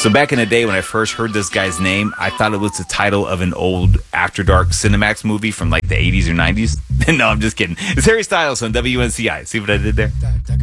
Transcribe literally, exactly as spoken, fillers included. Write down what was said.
So back in the day when I first heard this guy's name, I thought it was the title of an old After Dark Cinemax movie from like the eighties or nineties. No, I'm just kidding. It's Harry Styles on W N C I. See what I did there?